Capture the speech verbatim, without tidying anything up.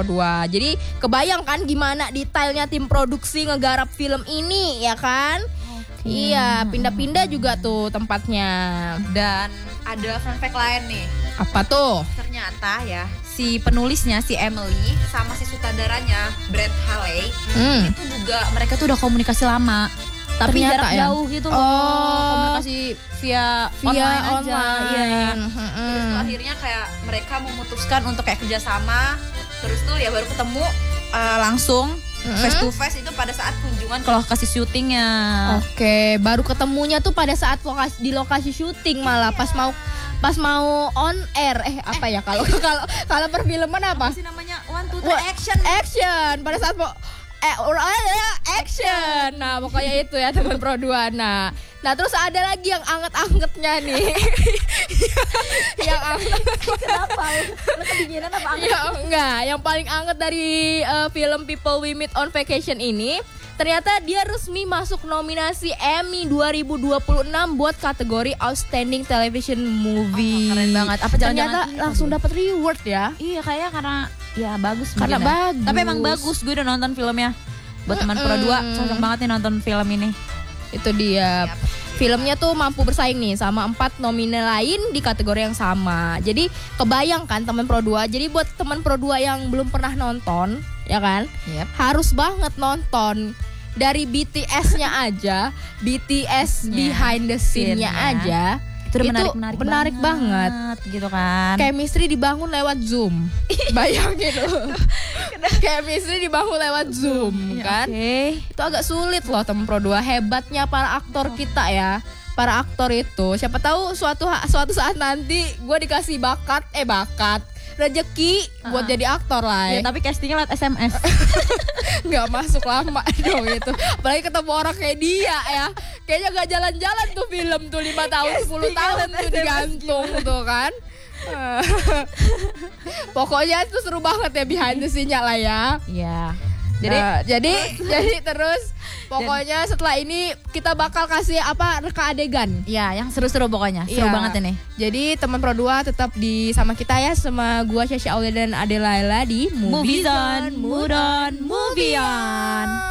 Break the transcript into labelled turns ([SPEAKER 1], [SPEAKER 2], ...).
[SPEAKER 1] Pro dua. Jadi kebayang kan gimana detailnya tim produksi ngegarap film ini ya kan? Okay. Iya, pindah-pindah juga tuh tempatnya.
[SPEAKER 2] Dan ada fun fact lain nih.
[SPEAKER 1] Apa tuh?
[SPEAKER 2] Ternyata ya si penulisnya si Emily sama si sutradaranya Brent Haley
[SPEAKER 1] hmm.
[SPEAKER 2] itu juga mereka tuh udah komunikasi lama. Tapi
[SPEAKER 1] Ternyata
[SPEAKER 2] jarak
[SPEAKER 1] ya?
[SPEAKER 2] jauh gitu loh.
[SPEAKER 1] Oh.
[SPEAKER 2] Komunikasi via,
[SPEAKER 1] Via
[SPEAKER 2] online, aja.
[SPEAKER 1] online.
[SPEAKER 2] Iya.
[SPEAKER 1] Hmm.
[SPEAKER 2] Terus tuh akhirnya kayak mereka memutuskan untuk kayak kerjasama. Terus tuh ya baru ketemu uh, langsung
[SPEAKER 1] Mm-hmm.
[SPEAKER 2] face to face itu pada saat kunjungan ke lokasi syutingnya.
[SPEAKER 1] Oke, baru ketemunya tuh pada saat lokasi, di lokasi syuting malah pas mau pas mau on air eh apa ya kalau kalau kalau perfilman apa?
[SPEAKER 2] Apa sih namanya? One two three action.
[SPEAKER 1] Action pada saat mau eh action. Nah, pokoknya itu ya teman Pro dua. Nah, nah terus ada lagi yang anget-angetnya nih. yang anget.
[SPEAKER 2] Kenapa? Lu kedinginan apa anget?
[SPEAKER 1] Ya enggak, yang paling anget dari uh, film People We Meet on Vacation ini ternyata dia resmi masuk nominasi Emmy dua ribu dua puluh enam buat kategori Outstanding Television Movie.
[SPEAKER 2] Oh, keren banget. Apa
[SPEAKER 1] ternyata
[SPEAKER 2] jangan-jangan
[SPEAKER 1] langsung dapat reward ya?
[SPEAKER 2] Iya kayaknya karena ya bagus.
[SPEAKER 1] Karena
[SPEAKER 2] mungkin ya.
[SPEAKER 1] bagus.
[SPEAKER 2] Tapi emang bagus, gue udah nonton filmnya. Buat teman Pro dua cocok banget nih nonton film ini.
[SPEAKER 1] Itu dia. Yep. Filmnya tuh mampu bersaing nih sama empat nominal lain di kategori yang sama. Jadi kebayang kan teman Pro dua. Jadi buat teman Pro dua yang belum pernah nonton, ya kan?
[SPEAKER 2] Yep.
[SPEAKER 1] Harus banget nonton. Dari B T S-nya aja, B T S yeah. behind the scene-nya aja.
[SPEAKER 2] Itu,
[SPEAKER 1] itu
[SPEAKER 2] menarik, menarik,
[SPEAKER 1] menarik banget.
[SPEAKER 2] banget gitu kan.
[SPEAKER 1] Chemistry dibangun lewat Zoom. Bayangin loh. Chemistry dibangun lewat Zoom ya, kan.
[SPEAKER 2] Okay.
[SPEAKER 1] Itu agak sulit loh temen Pro dua. Hebatnya para aktor kita ya. Para aktor itu siapa tahu suatu suatu saat nanti gue dikasih bakat eh bakat rezeki uh-huh. buat jadi aktor lah
[SPEAKER 2] ya. Ya tapi castingnya lewat S M S.
[SPEAKER 1] Nggak masuk lama dong itu. Apalagi ketemu orang kayak dia ya. Kayaknya gak jalan-jalan tuh film tuh lima tahun sepuluh tahun tuh digantung tuh kan. Pokoknya itu seru banget ya behind the scene-nya lah ya.
[SPEAKER 2] Iya.
[SPEAKER 1] Jadi nah, jadi jadi terus pokoknya setelah ini kita bakal kasih apa reka adegan.
[SPEAKER 2] Ya, yang seru-seru pokoknya. Seru ya. Banget ini.
[SPEAKER 1] Jadi teman Pro dua tetap di sama kita ya, sama gua Syasha Aulia dan Ade Laila di
[SPEAKER 2] Movie Zone, Mood On, Movie On.